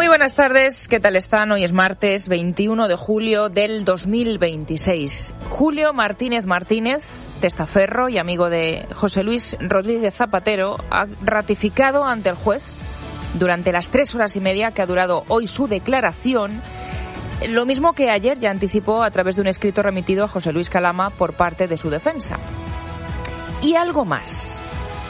buenas tardes, ¿qué tal están? Hoy es martes 21 de julio del 2026. Julio Martínez Martínez, testaferro y amigo de José Luis Rodríguez Zapatero, ha ratificado ante el juez, durante las 3 horas y media que ha durado hoy su declaración, lo mismo que ayer ya anticipó a través de un escrito remitido a José Luis Calama por parte de su defensa. Y algo más.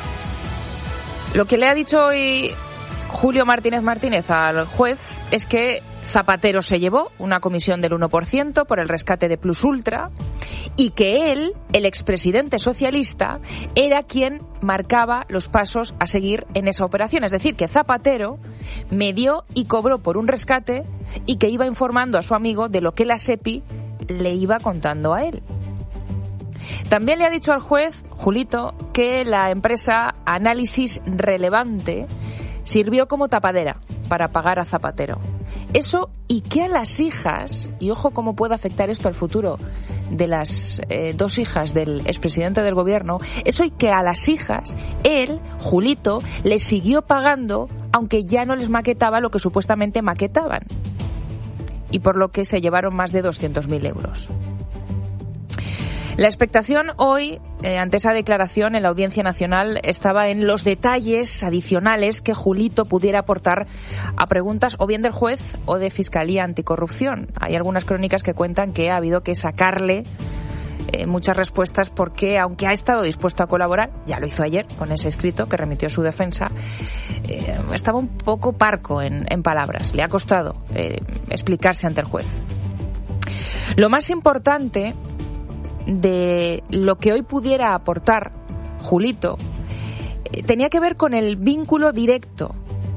Lo que le ha dicho hoy Julio Martínez Martínez al juez es que Zapatero se llevó una comisión del 1% por el rescate de Plus Ultra y que él, el expresidente socialista, era quien marcaba los pasos a seguir en esa operación. Es decir, que Zapatero me dio y cobró por un rescate y que iba informando a su amigo de lo que la SEPI le iba contando a él. También le ha dicho al juez, Julito, que la empresa Análisis Relevante sirvió como tapadera para pagar a Zapatero. Eso y que a las hijas, y ojo cómo puede afectar esto al futuro de las 2 hijas del expresidente del gobierno, eso y que a las hijas, él, Julito, les siguió pagando aunque ya no les maquetaba lo que supuestamente maquetaban. Y por lo que se llevaron más de 200.000 euros. La expectación hoy, ante esa declaración en la Audiencia Nacional, estaba en los detalles adicionales que Julito pudiera aportar a preguntas o bien del juez o de Fiscalía Anticorrupción. Hay algunas crónicas que cuentan que ha habido que sacarle muchas respuestas porque, aunque ha estado dispuesto a colaborar, ya lo hizo ayer con ese escrito que remitió su defensa, estaba un poco parco en palabras. Le ha costado explicarse ante el juez. Lo más importante de lo que hoy pudiera aportar Julito tenía que ver con el vínculo directo,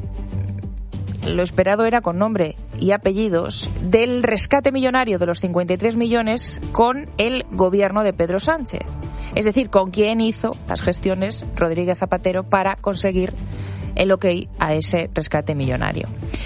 lo esperado era con nombre y apellidos, del rescate millonario de los 53 millones con el gobierno de Pedro Sánchez. Es decir, con quien hizo las gestiones Rodríguez Zapatero para conseguir el ok a ese rescate millonario.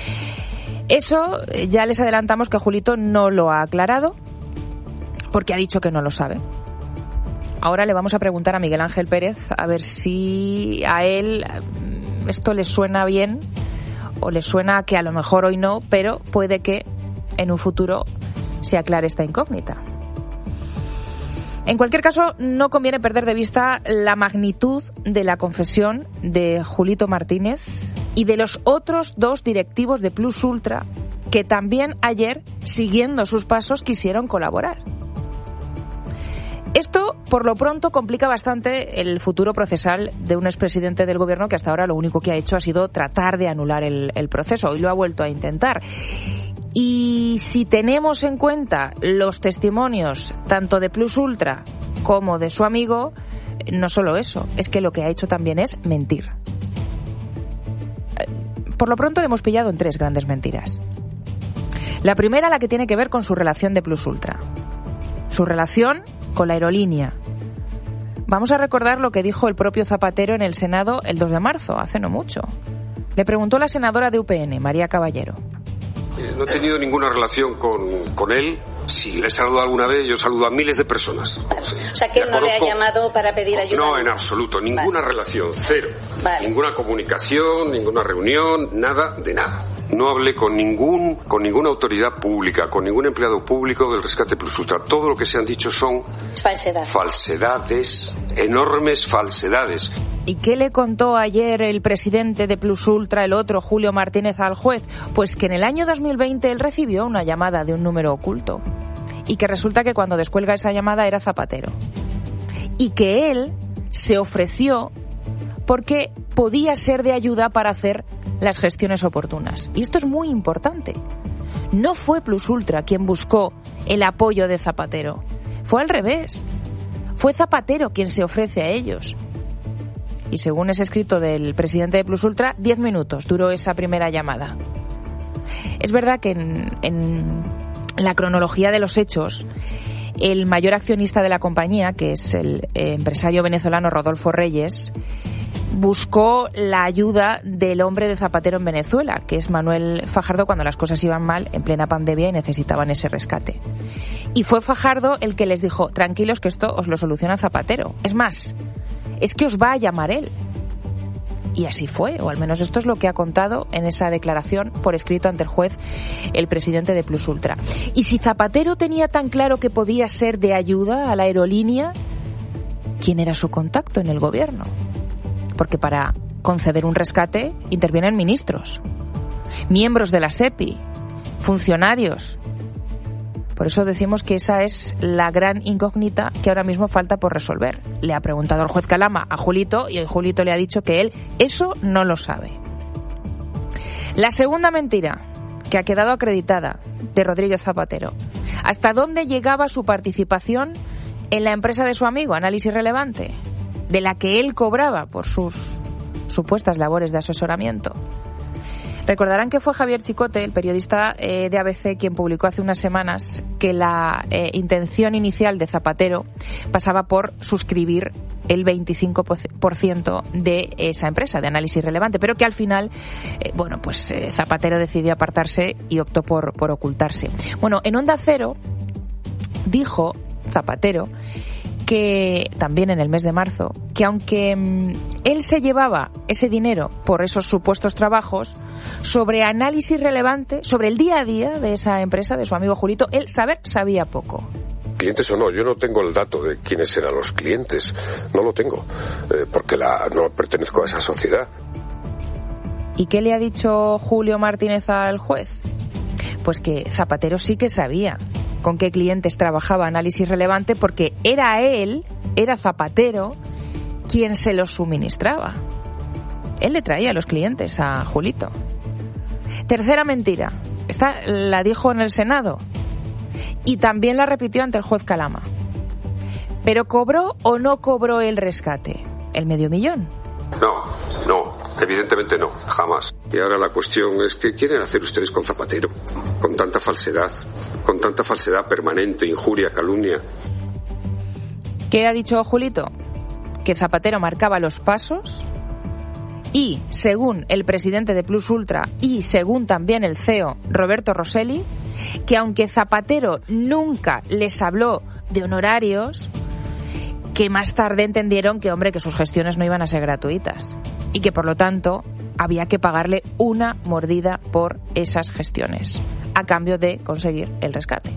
Eso ya les adelantamos que Julito no lo ha aclarado, porque ha dicho que no lo sabe. Ahora le vamos a preguntar a Miguel Ángel Pérez a ver si a él esto le suena bien o le suena que a lo mejor hoy no, pero puede que en un futuro se aclare esta incógnita. En cualquier caso, no conviene perder de vista la magnitud de la confesión de Julito Martínez y de los otros 2 directivos de Plus Ultra que también ayer, siguiendo sus pasos, quisieron colaborar. Esto, por lo pronto, complica bastante el futuro procesal de un expresidente del gobierno que hasta ahora lo único que ha hecho ha sido tratar de anular el proceso. Hoy lo ha vuelto a intentar. Y si tenemos en cuenta los testimonios tanto de Plus Ultra como de su amigo, no solo eso, es que lo que ha hecho también es mentir. Por lo pronto le hemos pillado en 3 grandes mentiras. La primera, la que tiene que ver con su relación de Plus Ultra. Su relación con la aerolínea. Vamos a recordar lo que dijo el propio Zapatero en el Senado el 2 de marzo, hace no mucho. Le preguntó la senadora de UPN, María Caballero. No he tenido ninguna relación con él. Si le he saludado alguna vez, yo saludo a miles de personas. O sea, que él no le ha llamado para pedir ayuda. No, en absoluto. Ninguna relación. Cero. Ninguna comunicación, ninguna reunión, nada de nada. No hablé con ninguna autoridad pública, con ningún empleado público del rescate Plus Ultra. Todo lo que se han dicho son falsedades, enormes falsedades. ¿Y qué le contó ayer el presidente de Plus Ultra, el otro, Julio Martínez, al juez? Pues que en el año 2020 él recibió una llamada de un número oculto y que resulta que cuando descuelga esa llamada era Zapatero y que él se ofreció porque podía ser de ayuda para hacer las gestiones oportunas. Y esto es muy importante. No fue Plus Ultra quien buscó el apoyo de Zapatero. Fue al revés. Fue Zapatero quien se ofrece a ellos. Y según ese escrito del presidente de Plus Ultra, 10 minutos duró esa primera llamada. Es verdad que en la cronología de los hechos, el mayor accionista de la compañía, que es el empresario venezolano Rodolfo Reyes, buscó la ayuda del hombre de Zapatero en Venezuela, que es Manuel Fajardo, cuando las cosas iban mal en plena pandemia y necesitaban ese rescate. Y fue Fajardo el que les dijo: tranquilos, que esto os lo soluciona Zapatero. Es más, es que os va a llamar él. Y así fue, o al menos esto es lo que ha contado en esa declaración por escrito ante el juez el presidente de Plus Ultra. Y si Zapatero tenía tan claro que podía ser de ayuda a la aerolínea, ¿quién era su contacto en el gobierno? Porque para conceder un rescate intervienen ministros, miembros de la SEPI, funcionarios. Por eso decimos que esa es la gran incógnita que ahora mismo falta por resolver. Le ha preguntado el juez Calama a Julito y el Julito le ha dicho que él eso no lo sabe. La segunda mentira que ha quedado acreditada de Rodríguez Zapatero. ¿Hasta dónde llegaba su participación en la empresa de su amigo, Análisis Relevante, de la que él cobraba por sus supuestas labores de asesoramiento? Recordarán que fue Javier Chicote, el periodista de ABC, quien publicó hace unas semanas que la intención inicial de Zapatero pasaba por suscribir el 25% de esa empresa de Análisis Relevante, pero que al final, Zapatero decidió apartarse y optó por ocultarse. Bueno, en Onda Cero dijo Zapatero que también en el mes de marzo, que aunque él se llevaba ese dinero por esos supuestos trabajos, sobre Análisis Relevante, sobre el día a día de esa empresa, de su amigo Julito, él sabía poco. Clientes o no, yo no tengo el dato de quiénes eran los clientes, no lo tengo, porque no pertenezco a esa sociedad. ¿Y qué le ha dicho Julio Martínez al juez? Pues que Zapatero sí que sabía con qué clientes trabajaba Análisis Relevante, porque era Zapatero quien se los suministraba. Él le traía a los clientes a Julito. Tercera mentira. Esta la dijo en el Senado y también la repitió ante el juez Calama. ¿Pero cobró o no cobró el rescate? ¿El $500,000? No, evidentemente no, jamás. Y ahora la cuestión es ¿qué quieren hacer ustedes con Zapatero? Con tanta falsedad permanente, injuria, calumnia. ¿Qué ha dicho Julito? Que Zapatero marcaba los pasos y, según el presidente de Plus Ultra y según también el CEO Roberto Rosselli, que aunque Zapatero nunca les habló de honorarios, que más tarde entendieron que sus gestiones no iban a ser gratuitas y que por lo tanto había que pagarle una mordida por esas gestiones a cambio de conseguir el rescate.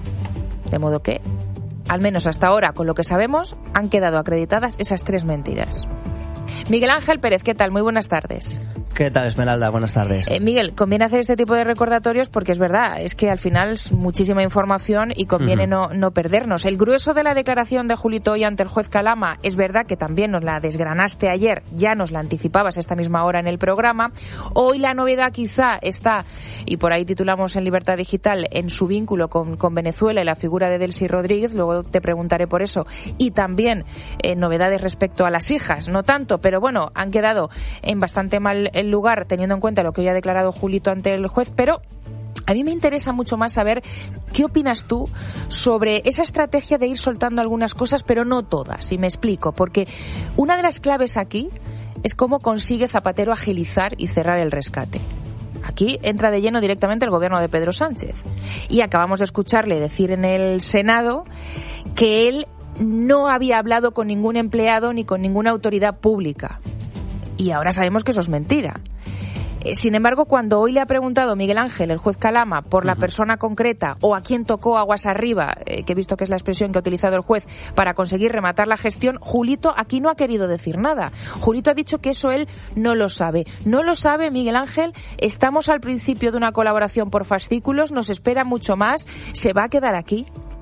De modo que, al menos hasta ahora, con lo que sabemos, han quedado acreditadas esas 3 mentiras. Miguel Ángel Pérez, ¿qué tal? Muy buenas tardes. ¿Qué tal, Esmeralda? Buenas tardes. Miguel, conviene hacer este tipo de recordatorios porque es verdad, es que al final es muchísima información y conviene no perdernos. El grueso de la declaración de Julito hoy ante el juez Calama, es verdad que también nos la desgranaste ayer, ya nos la anticipabas esta misma hora en el programa. Hoy la novedad quizá está, y por ahí titulamos en Libertad Digital, en su vínculo con Venezuela y la figura de Delcy Rodríguez, luego te preguntaré por eso, y también novedades respecto a las hijas, no tanto, pero bueno, han quedado en bastante mal lugar teniendo en cuenta lo que hoy ha declarado Julito ante el juez, pero a mí me interesa mucho más saber qué opinas tú sobre esa estrategia de ir soltando algunas cosas, pero no todas, y me explico, porque una de las claves aquí es cómo consigue Zapatero agilizar y cerrar el rescate. Aquí entra de lleno directamente el gobierno de Pedro Sánchez, y acabamos de escucharle decir en el Senado que él no había hablado con ningún empleado ni con ninguna autoridad pública. Y ahora sabemos que eso es mentira. Sin embargo, cuando hoy le ha preguntado Miguel Ángel, el juez Calama, por la persona concreta o a quien tocó aguas arriba, que he visto que es la expresión que ha utilizado el juez, para conseguir rematar la gestión, Julito aquí no ha querido decir nada. Julito ha dicho que eso él no lo sabe. No lo sabe, Miguel Ángel. Estamos al principio de una colaboración por fascículos, nos espera mucho más. ¿Se va a quedar aquí?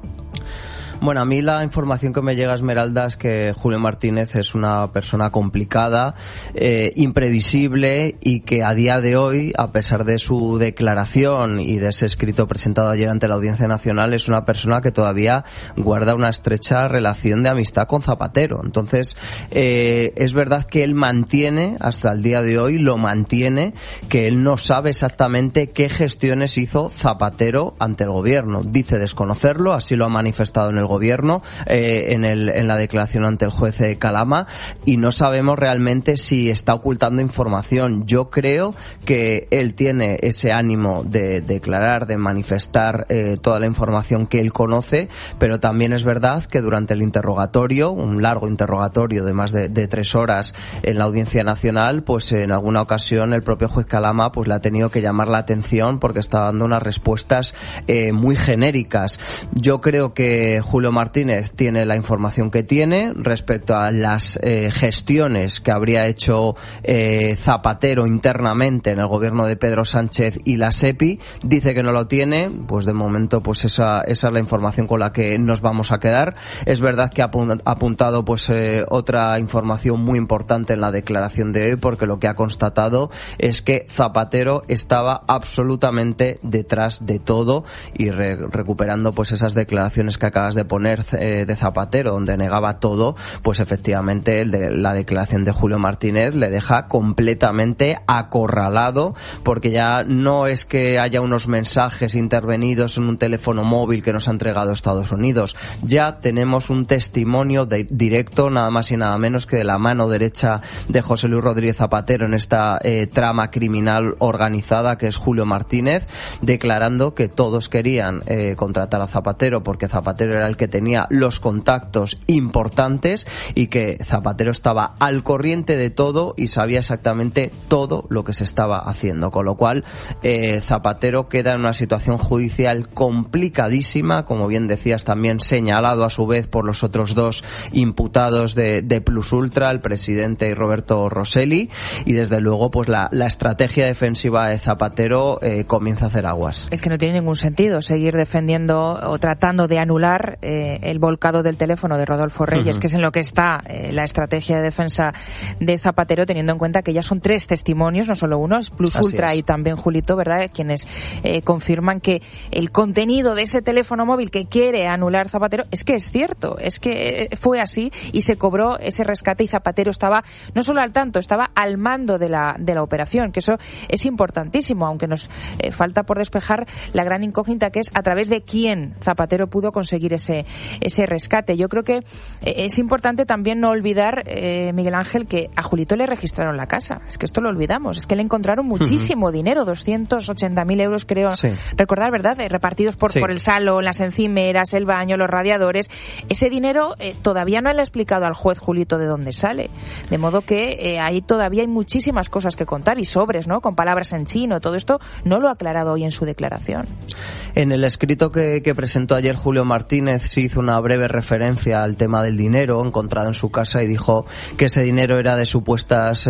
Bueno, a mí la información que me llega, Esmeralda, es que Julio Martínez es una persona complicada, imprevisible, y que a día de hoy, a pesar de su declaración y de ese escrito presentado ayer ante la Audiencia Nacional, es una persona que todavía guarda una estrecha relación de amistad con Zapatero. Entonces, es verdad que él mantiene, hasta el día de hoy, que él no sabe exactamente qué gestiones hizo Zapatero ante el gobierno. Dice desconocerlo, así lo ha manifestado en el gobierno gobierno en la declaración ante el juez Calama, y no sabemos realmente si está ocultando información. Yo creo que él tiene ese ánimo de declarar, de manifestar toda la información que él conoce, pero también es verdad que durante el interrogatorio, un largo interrogatorio de más de 3 horas en la Audiencia Nacional, pues en alguna ocasión el propio juez Calama pues le ha tenido que llamar la atención porque está dando unas respuestas muy genéricas. Yo creo que Julio Martínez tiene la información que tiene respecto a las gestiones que habría hecho Zapatero internamente en el gobierno de Pedro Sánchez y la SEPI. Dice que no lo tiene, pues de momento pues esa es la información con la que nos vamos a quedar. Es verdad que ha apuntado pues otra información muy importante en la declaración de hoy, porque lo que ha constatado es que Zapatero estaba absolutamente detrás de todo, y recuperando pues esas declaraciones que acabas de poner de Zapatero, donde negaba todo, pues efectivamente la declaración de Julio Martínez le deja completamente acorralado, porque ya no es que haya unos mensajes intervenidos en un teléfono móvil que nos ha entregado Estados Unidos, ya tenemos un testimonio directo, nada más y nada menos que de la mano derecha de José Luis Rodríguez Zapatero en esta trama criminal organizada que es Julio Martínez, declarando que todos querían contratar a Zapatero porque Zapatero era el que tenía los contactos importantes y que Zapatero estaba al corriente de todo y sabía exactamente todo lo que se estaba haciendo, con lo cual Zapatero queda en una situación judicial complicadísima, como bien decías, también señalado a su vez por los otros 2 imputados de Plus Ultra, el presidente y Roberto Rosselli, y desde luego pues la estrategia defensiva de Zapatero comienza a hacer aguas. Es que no tiene ningún sentido seguir defendiendo o tratando de anular el volcado del teléfono de Rodolfo Reyes, que es en lo que está la estrategia de defensa de Zapatero, teniendo en cuenta que ya son 3 testimonios, no solo uno, es Plus Ultra y también Julito, ¿verdad?, quienes confirman que el contenido de ese teléfono móvil que quiere anular Zapatero es que es cierto, es que fue así y se cobró ese rescate, y Zapatero estaba no solo al tanto, estaba al mando de la operación, que eso es importantísimo, aunque nos falta por despejar la gran incógnita que es a través de quién Zapatero pudo conseguir ese rescate. Yo creo que es importante también no olvidar, Miguel Ángel, que a Julito le registraron la casa. Es que esto lo olvidamos. Es que le encontraron muchísimo dinero, 280.000 euros creo recordar, ¿verdad? Repartidos por el salón, las encimeras, el baño, los radiadores. Ese dinero todavía no le ha explicado al juez Julito de dónde sale. De modo que ahí todavía hay muchísimas cosas que contar, y sobres, ¿no?, con palabras en chino. Todo esto no lo ha aclarado hoy en su declaración. En el escrito que presentó ayer Julio Martínez se hizo una breve referencia al tema del dinero encontrado en su casa y dijo que ese dinero era de supuestas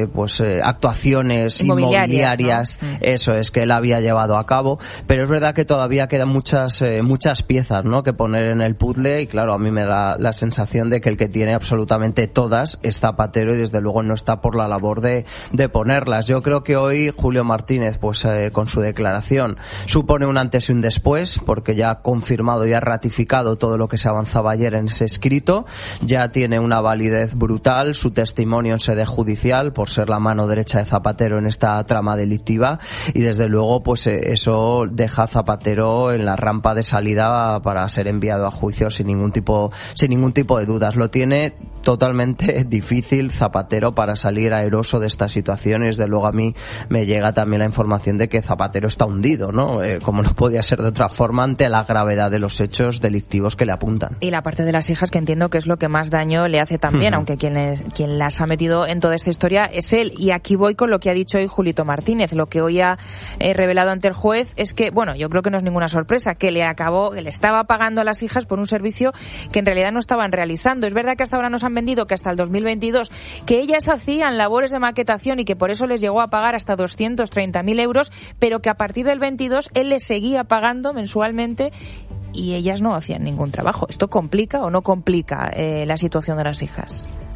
actuaciones inmobiliarias, ¿no? Eso es, que él había llevado a cabo, pero es verdad que todavía quedan muchas piezas, ¿no?, que poner en el puzzle, y claro, a mí me da la sensación de que el que tiene absolutamente todas es Zapatero, y desde luego no está por la labor de ponerlas. Yo creo que hoy Julio Martínez con su declaración supone un antes y un después, porque ya ha confirmado y ha ratificado todo lo que se avanzaba ayer en ese escrito, ya tiene una validez brutal su testimonio en sede judicial por ser la mano derecha de Zapatero en esta trama delictiva, y desde luego pues eso deja a Zapatero en la rampa de salida para ser enviado a juicio sin ningún tipo de dudas. Lo tiene totalmente difícil Zapatero para salir airoso de esta situación, y desde luego a mí me llega también la información de que Zapatero está hundido, ¿no? Como no podía ser de otra forma ante la gravedad de los hechos delictivos que le apuntan. Y la parte de las hijas, que entiendo que es lo que más daño le hace también, aunque quien las ha metido en toda esta historia es él. Y aquí voy con lo que ha dicho hoy Julito Martínez. Lo que hoy ha revelado ante el juez es que, bueno, yo creo que no es ninguna sorpresa, que le estaba pagando a las hijas por un servicio que en realidad no estaban realizando. Es verdad que hasta ahora nos han vendido que hasta el 2022 que ellas hacían labores de maquetación y que por eso les llegó a pagar hasta 230.000 euros, pero que a partir del 22 él les seguía pagando mensualmente y ellas no hacían ningún trabajo. ¿Esto complica o no complica la situación de las hijas?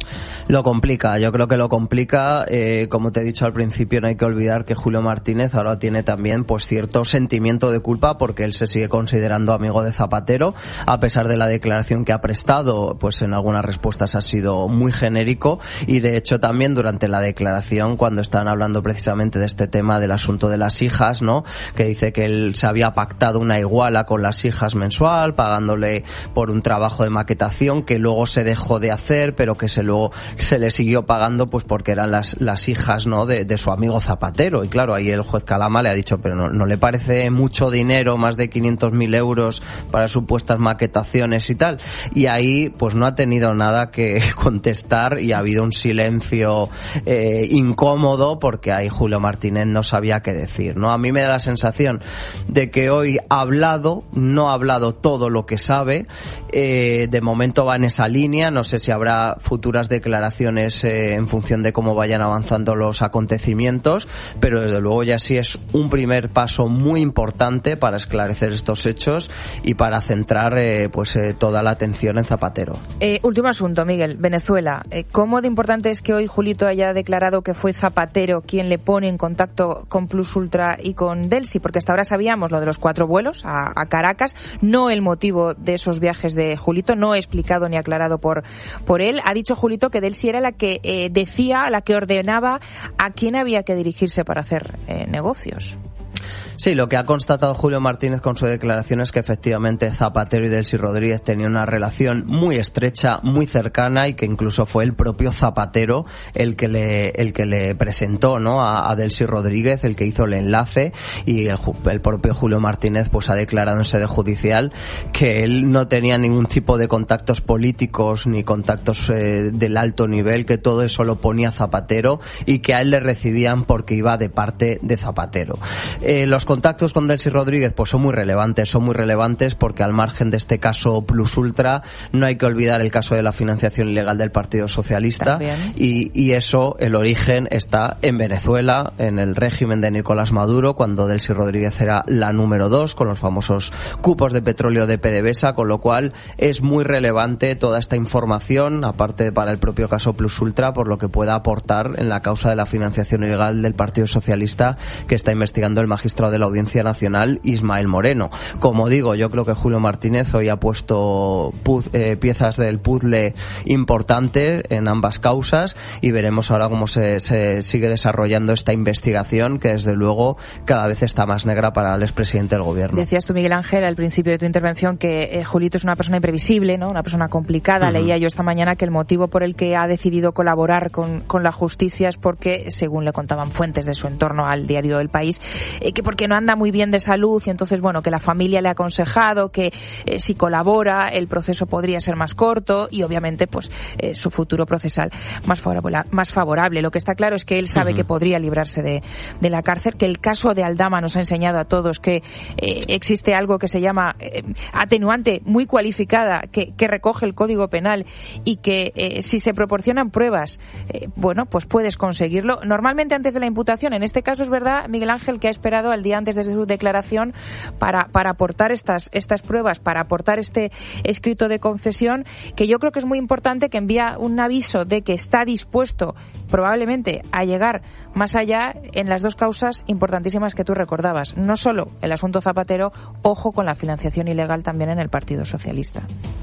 Lo complica, yo creo que lo complica. Como te he dicho al principio, no hay que olvidar que Julio Martínez ahora tiene también pues cierto sentimiento de culpa porque él se sigue considerando amigo de Zapatero, a pesar de la declaración que ha prestado, pues en algunas respuestas ha sido muy genérico, y de hecho también durante la declaración, cuando estaban hablando precisamente de este tema del asunto de las hijas, ¿no?, que dice que él se había pactado una iguala con las hijas mensual, pagándole por un trabajo de maquetación que luego se dejó de hacer, pero que luego se le siguió pagando pues porque eran las hijas, ¿no?, de su amigo Zapatero. Y claro, ahí el juez Calama le ha dicho, pero no le parece mucho dinero, más de 500.000 euros para supuestas maquetaciones y tal. Y ahí pues no ha tenido nada que contestar y ha habido un silencio incómodo porque ahí Julio Martínez no sabía qué decir, ¿no? A mí me da la sensación de que hoy no ha hablado todo lo que sabe. De momento va en esa línea, no sé si habrá futuras declaraciones en función de cómo vayan avanzando los acontecimientos, pero desde luego ya sí es un primer paso muy importante para esclarecer estos hechos y para centrar toda la atención en Zapatero. Último asunto, Miguel, Venezuela. ¿Cómo de importante es que hoy Julito haya declarado que fue Zapatero quien le pone en contacto con Plus Ultra y con Delsi? Porque hasta ahora sabíamos lo de los 4 vuelos a Caracas, no el motivo de esos viajes de Julito, no explicado ni aclarado por él. Ha dicho Julito que Delsi era la que decía, la que ordenaba a quién había que dirigirse para hacer negocios. Sí, lo que ha constatado Julio Martínez con su declaración es que efectivamente Zapatero y Delsi Rodríguez tenían una relación muy estrecha, muy cercana, y que incluso fue el propio Zapatero el que le presentó, ¿no?, a Delsi Rodríguez, el que hizo el enlace, y el propio Julio Martínez pues ha declarado en sede judicial que él no tenía ningún tipo de contactos políticos ni contactos del alto nivel, que todo eso lo ponía Zapatero y que a él le recibían porque iba de parte de Zapatero. Los contactos con Delsi Rodríguez pues son muy relevantes porque al margen de este caso Plus Ultra no hay que olvidar el caso de la financiación ilegal del Partido Socialista y eso, el origen está en Venezuela, en el régimen de Nicolás Maduro, cuando Delsi Rodríguez era la número 2 con los famosos cupos de petróleo de PDVSA, con lo cual es muy relevante toda esta información, aparte para el propio caso Plus Ultra, por lo que pueda aportar en la causa de la financiación ilegal del Partido Socialista que está investigando el magistrado de la Audiencia Nacional, Ismael Moreno. Como digo, yo creo que Julio Martínez hoy ha puesto piezas del puzzle importante en ambas causas y veremos ahora cómo se sigue desarrollando esta investigación, que desde luego cada vez está más negra para el expresidente del gobierno. Decías tú, Miguel Ángel, al principio de tu intervención que Julito es una persona imprevisible, ¿no?, una persona complicada. Leía yo esta mañana que el motivo por el que ha decidido colaborar con la justicia es porque, según le contaban fuentes de su entorno al diario El País, que porque no anda muy bien de salud y entonces, bueno, que la familia le ha aconsejado que si colabora el proceso podría ser más corto y obviamente pues su futuro procesal más favorable. Lo que está claro es que él sabe que podría librarse de la cárcel, que el caso de Aldama nos ha enseñado a todos que existe algo que se llama atenuante muy cualificada que recoge el Código Penal y que si se proporcionan pruebas, pues puedes conseguirlo. Normalmente antes de la imputación, en este caso es verdad, Miguel Ángel, que ha esperado al día antes de su declaración para aportar estas pruebas, para aportar este escrito de confesión, que yo creo que es muy importante, que envía un aviso de que está dispuesto probablemente a llegar más allá en las dos causas importantísimas que tú recordabas. No solo el asunto Zapatero, ojo con la financiación ilegal también en el Partido Socialista.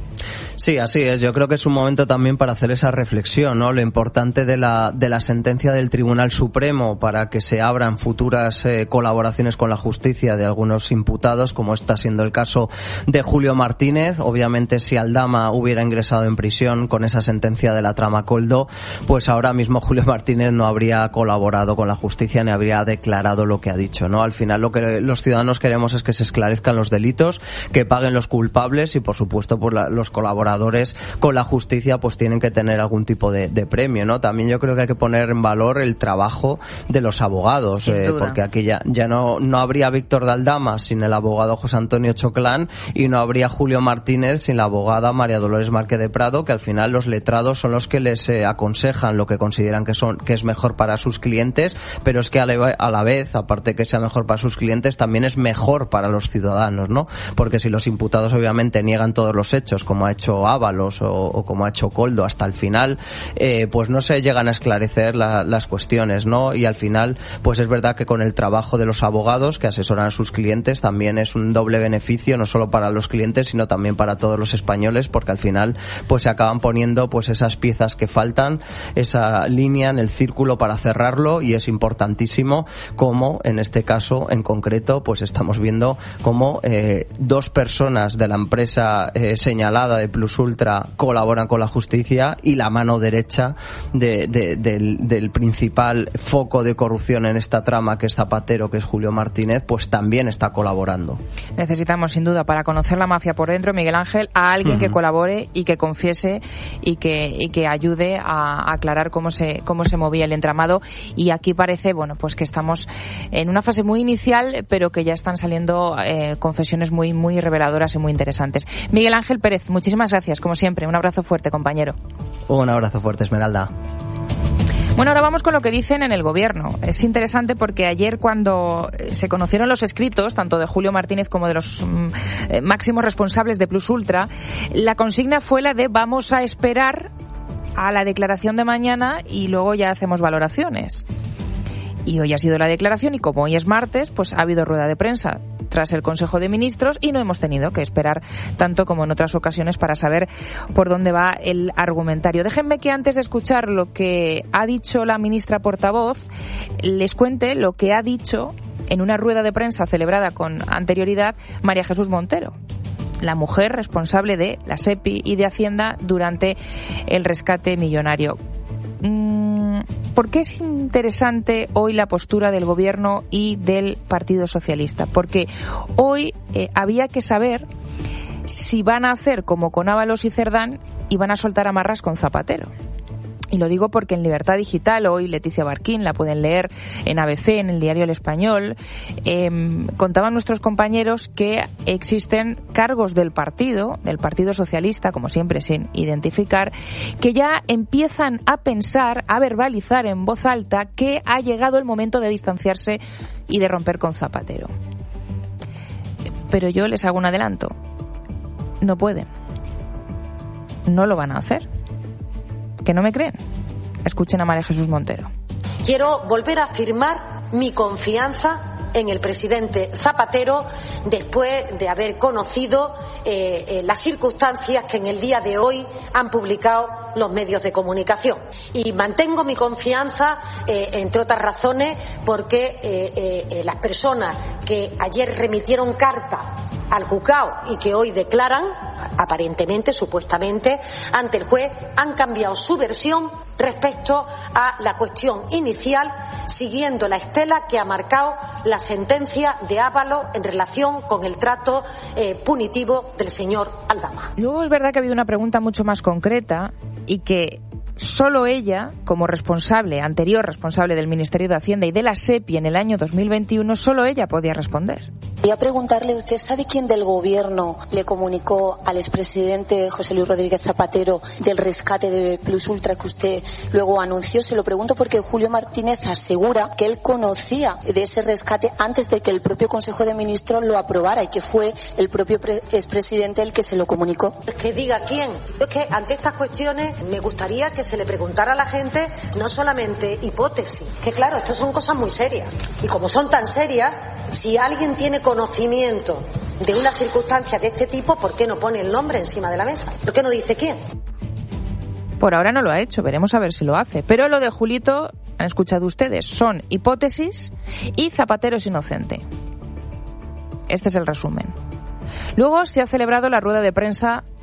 Sí, así es. Yo creo que es un momento también para hacer esa reflexión, ¿no? Lo importante de la sentencia del Tribunal Supremo para que se abran futuras colaboraciones con la justicia de algunos imputados, como está siendo el caso de Julio Martínez. Obviamente, si Aldama hubiera ingresado en prisión con esa sentencia de la trama Coldo, pues ahora mismo Julio Martínez no habría colaborado con la justicia ni habría declarado lo que ha dicho, ¿no? Al final, lo que los ciudadanos queremos es que se esclarezcan los delitos, que paguen los culpables y, por supuesto, por los colaboradores con la justicia pues tienen que tener algún tipo de premio, ¿no? También yo creo que hay que poner en valor el trabajo de los abogados, porque aquí ya no no habría Víctor de Aldama sin el abogado José Antonio Choclán, y no habría Julio Martínez sin la abogada María Dolores Márquez de Prado, que al final los letrados son los que les aconsejan lo que consideran que es mejor para sus clientes, pero es que a la vez, aparte que sea mejor para sus clientes, también es mejor para los ciudadanos, ¿no? Porque si los imputados obviamente niegan todos los hechos, como ha hecho Ábalos o como ha hecho Koldo hasta el final, pues no se llegan a esclarecer las cuestiones, ¿no? Y al final, pues es verdad que con el trabajo de los abogados que asesoran a sus clientes también es un doble beneficio, no solo para los clientes, sino también para todos los españoles, porque al final pues se acaban poniendo pues esas piezas que faltan, esa línea en el círculo para cerrarlo, y es importantísimo como en este caso en concreto pues estamos viendo como dos personas de la empresa señalada de Plus Ultra colaboran con la justicia, y la mano derecha del principal foco de corrupción en esta trama, que es Zapatero, que es Julio Martínez, pues también está colaborando. Necesitamos sin duda, para conocer la mafia por dentro, Miguel Ángel, a alguien que colabore y que confiese y que ayude a aclarar cómo se movía el entramado. Y aquí parece, bueno, pues que estamos en una fase muy inicial, pero que ya están saliendo confesiones muy, muy reveladoras y muy interesantes. Miguel Ángel Pérez, muchísimas gracias, como siempre. Un abrazo fuerte, compañero. Un abrazo fuerte, Esmeralda. Bueno, ahora vamos con lo que dicen en el gobierno. Es interesante porque ayer, cuando se conocieron los escritos, tanto de Julio Martínez como de los máximos responsables de Plus Ultra, la consigna fue la de vamos a esperar a la declaración de mañana y luego ya hacemos valoraciones. Y hoy ha sido la declaración, y como hoy es martes, pues ha habido rueda de prensa tras el Consejo de Ministros y no hemos tenido que esperar tanto como en otras ocasiones para saber por dónde va el argumentario. Déjenme que antes de escuchar lo que ha dicho la ministra portavoz, les cuente lo que ha dicho en una rueda de prensa celebrada con anterioridad María Jesús Montero, la mujer responsable de la SEPI y de Hacienda durante el rescate millonario. ¿Por qué es interesante hoy la postura del Gobierno y del Partido Socialista? Porque hoy había que saber si van a hacer como con Ábalos y Cerdán y van a soltar amarras con Zapatero. Y lo digo porque en Libertad Digital, hoy Leticia Barquín, la pueden leer en ABC, en el diario El Español, contaban nuestros compañeros que existen cargos del Partido Socialista, como siempre sin identificar, que ya empiezan a pensar, a verbalizar en voz alta que ha llegado el momento de distanciarse y de romper con Zapatero. Pero yo les hago un adelanto. No pueden. No lo van a hacer. ¿Que no me creen? Escuchen a María Jesús Montero. Quiero volver a afirmar mi confianza en el presidente Zapatero después de haber conocido las circunstancias que en el día de hoy han publicado los medios de comunicación. Y mantengo mi confianza, entre otras razones, porque las personas que ayer remitieron carta al juzgado y que hoy declaran, aparentemente, supuestamente, ante el juez, han cambiado su versión respecto a la cuestión inicial, siguiendo la estela que ha marcado la sentencia de Ábalos en relación con el trato punitivo del señor Aldama. Luego es verdad que ha habido una pregunta mucho más concreta y que solo ella, como anterior responsable del Ministerio de Hacienda y de la SEPI en el año 2021, solo ella podía responder. Voy a preguntarle, ¿usted sabe quién del Gobierno le comunicó al expresidente José Luis Rodríguez Zapatero del rescate de Plus Ultra que usted luego anunció? Se lo pregunto porque Julio Martínez asegura que él conocía de ese rescate antes de que el propio Consejo de Ministros lo aprobara y que fue el propio expresidente el que se lo comunicó. Que diga quién. Es que ante estas cuestiones me gustaría que se le preguntara a la gente no solamente hipótesis, que claro, esto son cosas muy serias. Y como son tan serias, si alguien tiene conocimiento de una circunstancia de este tipo, ¿por qué no pone el nombre encima de la mesa? ¿Por qué no dice quién? Por ahora no lo ha hecho, veremos a ver si lo hace. Pero lo de Julito, han escuchado ustedes, son hipótesis y Zapatero es inocente. Este es el resumen. Luego se ha celebrado la rueda de prensa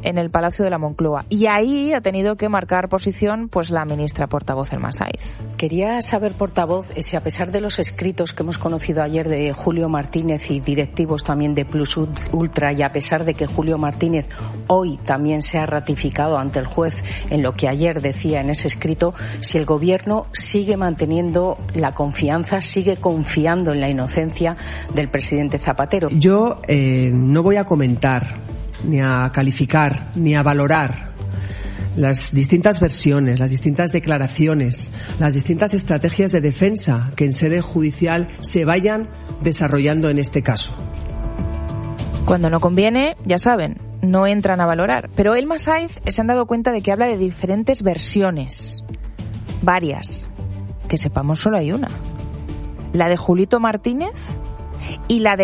en el Palacio de la Moncloa. Y ahí ha tenido que marcar posición pues la ministra portavoz, Elma Saiz. Quería saber, portavoz, si a pesar de los escritos que hemos conocido ayer de Julio Martínez y directivos también de Plus Ultra, y a pesar de que Julio Martínez hoy también se ha ratificado ante el juez en lo que ayer decía en ese escrito, si el Gobierno sigue manteniendo la confianza, sigue confiando en la inocencia del presidente Zapatero. Yo no voy a comentar, ni a calificar, ni a valorar las distintas versiones, las distintas declaraciones, las distintas estrategias de defensa que en sede judicial se vayan desarrollando en este caso. Cuando no conviene, ya saben, no entran a valorar. Pero Elma Saiz se han dado cuenta de que habla de diferentes versiones, varias. Que sepamos, solo hay una. La de Julito Martínez y la de